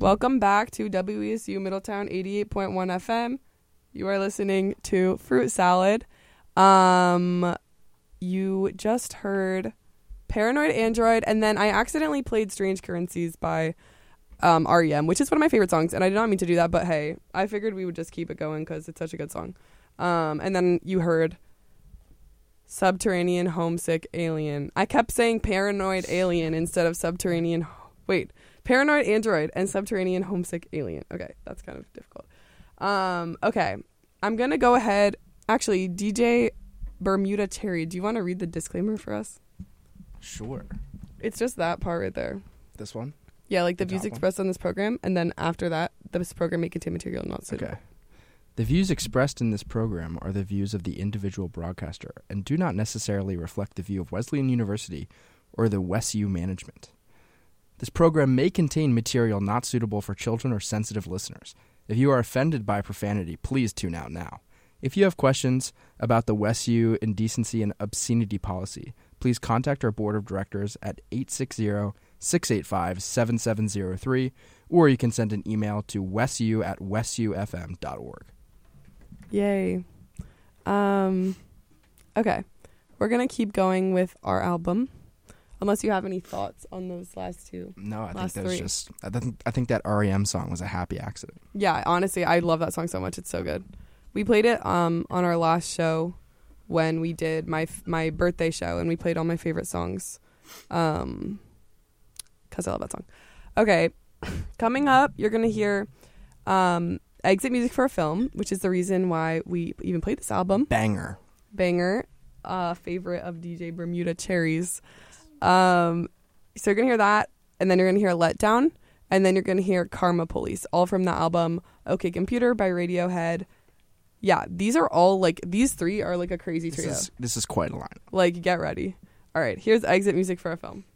Welcome back to WESU Middletown 88.1 FM. You are listening to Fruit Salad. You just heard Paranoid Android, and then I accidentally played Strange Currencies by REM, which is one of my favorite songs, and I did not mean to do that, but hey, I figured we would just keep it going because it's such a good song. And then you heard Subterranean Homesick Alien. I kept saying Paranoid Alien instead of Subterranean... Paranoid Android and Subterranean Homesick Alien. Okay, that's kind of difficult. Okay, I'm going to go ahead. Actually, DJ Bermuda Cherry, do you want to read the disclaimer for us? Sure. It's just that part right there. This one? Yeah, like the views expressed on this program, and then after that, this program may contain material not suitable. Okay. The views expressed in this program are the views of the individual broadcaster and do not necessarily reflect the view of Wesleyan University or the WESU management. This program may contain material not suitable for children or sensitive listeners. If you are offended by profanity, please tune out now. If you have questions about the WESU indecency and obscenity policy, please contact our board of directors at 860-685-7703, or you can send an email to wesu@wesufm.org. Yay. Okay. We're going to keep going with our album. Unless you have any thoughts on those last two. No, I think I think that REM song was a happy accident. Yeah, honestly, I love that song so much. It's so good. We played it on our last show when we did my birthday show, and we played all my favorite songs because I love that song. Okay, coming up, you're going to hear Exit Music for a Film, which is the reason why we even played this album. Banger. Favorite of DJ Bermuda Cherry's. So you're going to hear that, and then you're going to hear Letdown, and then you're going to hear Karma Police, all from the album OK Computer by Radiohead. Yeah, these are all, these three are like a crazy trio. This is quite a line. Get ready. All right, here's Exit Music for a Film.